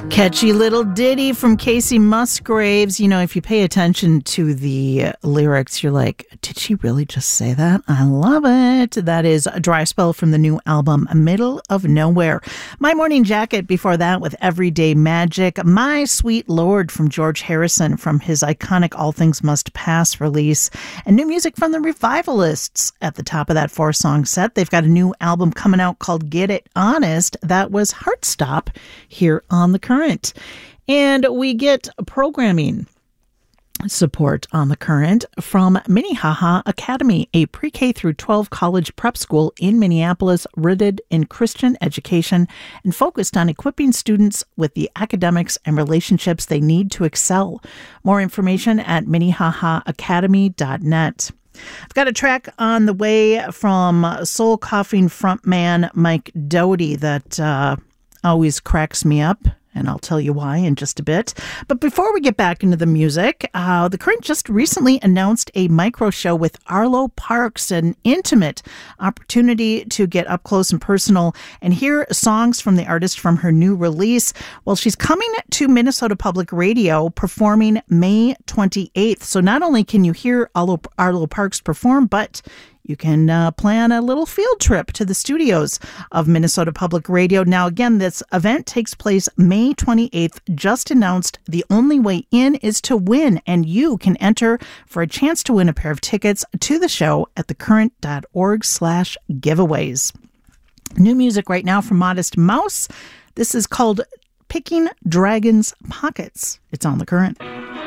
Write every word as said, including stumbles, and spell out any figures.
Catchy little ditty from Casey Musgraves. You know, if you pay attention to the uh, lyrics, you're like, did she really just say that? I love it. That is a Dry Spell from the new album, Middle of Nowhere. My Morning Jacket before that with Everyday Magic. My Sweet Lord from George Harrison from his iconic All Things Must Pass release. And new music from the Revivalists at the top of that four-song set. They've got a new album coming out called Get It Honest. That was Heartstop here on The Current. And we get programming support on The Current from Minnehaha Academy, a pre-K through twelve college prep school in Minneapolis rooted in Christian education and focused on equipping students with the academics and relationships they need to excel. More information at minnehaha academy dot net. I've got a track on the way from soul coughing frontman Mike Doughty that uh, always cracks me up. And I'll tell you why in just a bit. But before we get back into the music, uh, The Current just recently announced a micro show with Arlo Parks, an intimate opportunity to get up close and personal and hear songs from the artist from her new release. Well, she's coming to Minnesota Public Radio performing May twenty-eighth. So not only can you hear Arlo, Arlo Parks perform, but you can uh, plan a little field trip to the studios of Minnesota Public Radio. Now, again, this event takes place May twenty-eighth, just announced. The only way in is to win, and you can enter for a chance to win a pair of tickets to the show at thecurrent.org slash giveaways. New music right now from Modest Mouse. This is called Picking Dragons' Pockets. It's on The Current.